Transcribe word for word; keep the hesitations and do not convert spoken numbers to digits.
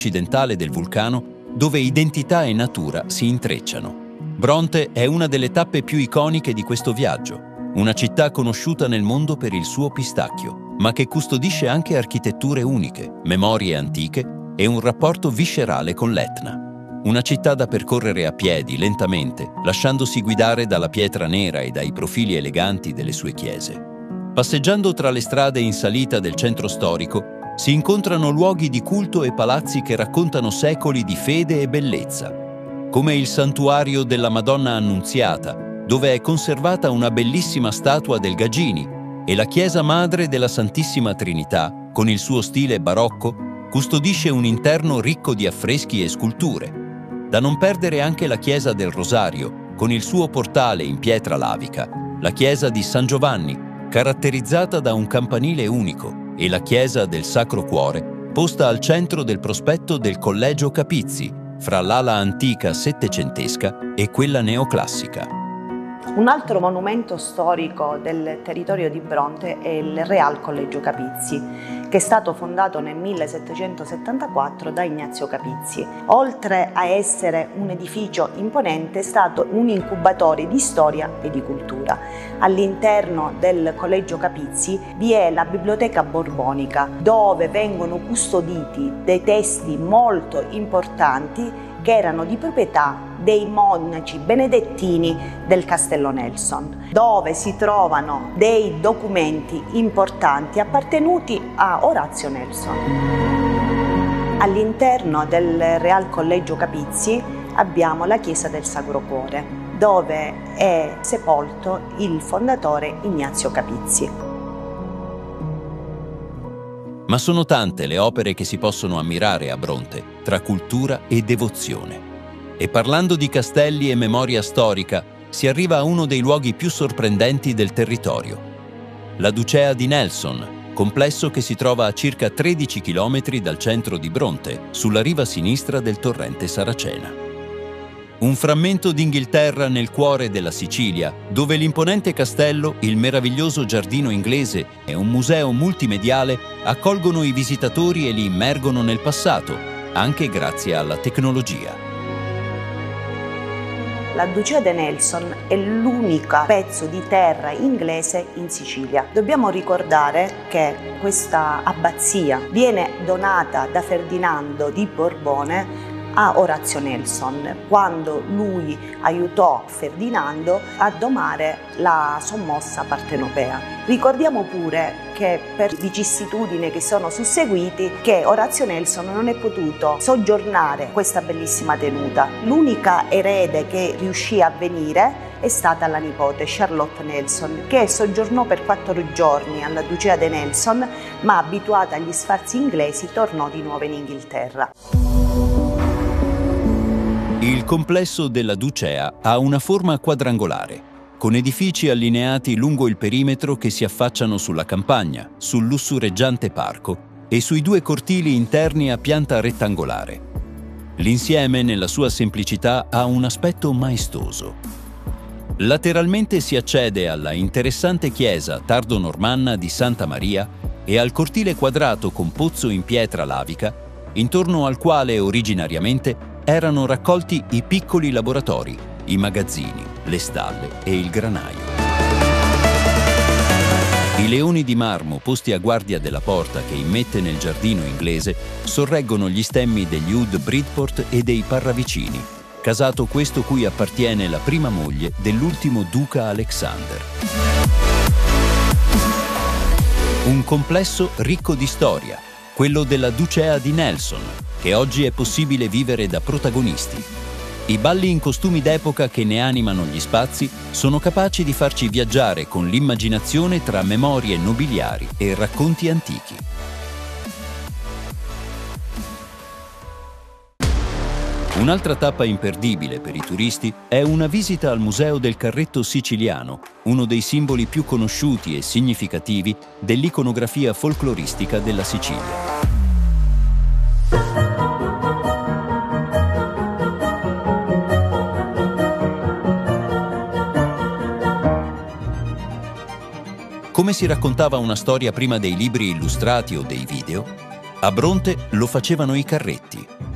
occidentale del vulcano, dove identità e natura si intrecciano. Bronte è una delle tappe più iconiche di questo viaggio, una città conosciuta nel mondo per il suo pistacchio, ma che custodisce anche architetture uniche, memorie antiche e un rapporto viscerale con l'Etna. Una città da percorrere a piedi, lentamente, lasciandosi guidare dalla pietra nera e dai profili eleganti delle sue chiese. Passeggiando tra le strade in salita del centro storico, si incontrano luoghi di culto e palazzi che raccontano secoli di fede e bellezza, come il santuario della Madonna Annunziata, dove è conservata una bellissima statua del Gagini, e la chiesa madre della Santissima Trinità, con il suo stile barocco, custodisce un interno ricco di affreschi e sculture. Da non perdere anche la chiesa del Rosario, con il suo portale in pietra lavica, la chiesa di San Giovanni, caratterizzata da un campanile unico, e la chiesa del Sacro Cuore, posta al centro del prospetto del Collegio Capizzi, fra l'ala antica settecentesca e quella neoclassica. Un altro monumento storico del territorio di Bronte è il Real Collegio Capizzi, che è stato fondato nel millesettecentosettantaquattro da Ignazio Capizzi. Oltre a essere un edificio imponente, è stato un incubatore di storia e di cultura. All'interno del Collegio Capizzi vi è la Biblioteca Borbonica, dove vengono custoditi dei testi molto importanti che erano di proprietà dei monaci benedettini del Castello Nelson, dove si trovano dei documenti importanti appartenuti a Orazio Nelson. All'interno del Real Collegio Capizzi abbiamo la chiesa del Sacro Cuore, dove è sepolto il fondatore Ignazio Capizzi. Ma sono tante le opere che si possono ammirare a Bronte, tra cultura e devozione. E parlando di castelli e memoria storica, si arriva a uno dei luoghi più sorprendenti del territorio. La Ducea di Nelson, complesso che si trova a circa tredici chilometri dal centro di Bronte, sulla riva sinistra del torrente Saracena. Un frammento d'Inghilterra nel cuore della Sicilia, dove l'imponente castello, il meraviglioso giardino inglese e un museo multimediale accolgono i visitatori e li immergono nel passato, anche grazie alla tecnologia. La Ducea di Nelson è l'unico pezzo di terra inglese in Sicilia. Dobbiamo ricordare che questa abbazia viene donata da Ferdinando di Borbone a Orazio Nelson, quando lui aiutò Ferdinando a domare la sommossa partenopea. Ricordiamo pure che per vicissitudini che sono susseguiti che Orazio Nelson non è potuto soggiornare questa bellissima tenuta. L'unica erede che riuscì a venire è stata la nipote Charlotte Nelson, che soggiornò per quattro giorni alla Ducea di Nelson, ma abituata agli sfarzi inglesi tornò di nuovo in Inghilterra. Il complesso della Ducea ha una forma quadrangolare, con edifici allineati lungo il perimetro che si affacciano sulla campagna, sul lussureggiante parco e sui due cortili interni a pianta rettangolare. L'insieme, nella sua semplicità, ha un aspetto maestoso. Lateralmente si accede alla interessante chiesa tardo-normanna di Santa Maria e al cortile quadrato con pozzo in pietra lavica, intorno al quale originariamente erano raccolti i piccoli laboratori, i magazzini, le stalle e il granaio. I leoni di marmo posti a guardia della porta che immette nel giardino inglese sorreggono gli stemmi degli Ud Bridport e dei Parravicini, casato questo cui appartiene la prima moglie dell'ultimo duca Alexander. Un complesso ricco di storia, quello della Ducea di Nelson, che oggi è possibile vivere da protagonisti. I balli in costumi d'epoca che ne animano gli spazi sono capaci di farci viaggiare con l'immaginazione tra memorie nobiliari e racconti antichi. Un'altra tappa imperdibile per i turisti è una visita al Museo del Carretto Siciliano, uno dei simboli più conosciuti e significativi dell'iconografia folcloristica della Sicilia. Come si raccontava una storia prima dei libri illustrati o dei video, A Bronte lo facevano i carretti.